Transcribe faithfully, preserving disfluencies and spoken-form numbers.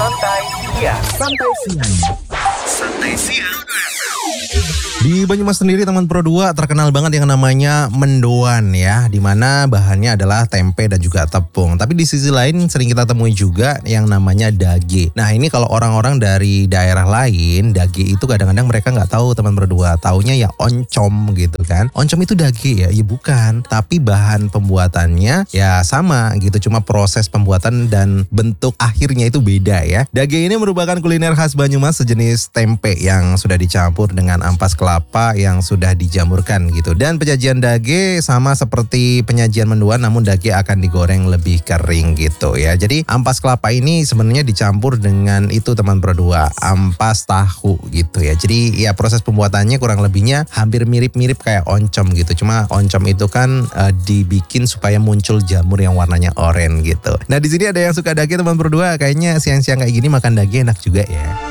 Santai Siang. Santai Siang. Santai Siang. Di Banyumas sendiri teman Pro dua terkenal banget yang namanya mendoan ya, dimana bahannya adalah tempe dan juga tepung. Tapi di sisi lain sering kita temui juga yang namanya dage. Nah ini kalau orang-orang dari daerah lain, dage itu kadang-kadang mereka nggak tahu teman Pro dua, taunya ya oncom gitu kan. Oncom itu dage ya? Ya bukan, tapi bahan pembuatannya ya sama gitu, cuma proses pembuatan dan bentuk akhirnya itu beda ya. Dage ini merupakan kuliner khas Banyumas, sejenis tempe yang sudah dicampur dengan ampas kelapa yang sudah dijamurkan gitu. Dan penyajian dage sama seperti penyajian mendoan, namun dage akan digoreng lebih kering gitu ya. Jadi ampas kelapa ini sebenarnya dicampur dengan itu teman Pro dua, ampas tahu gitu ya. Jadi ya proses pembuatannya kurang lebihnya hampir mirip-mirip kayak oncom gitu. Cuma oncom itu kan uh, dibikin supaya muncul jamur yang warnanya oranye gitu. Nah di sini ada yang suka dage teman Pro dua, kayaknya siang-siang kayak gini makan dage enak juga ya.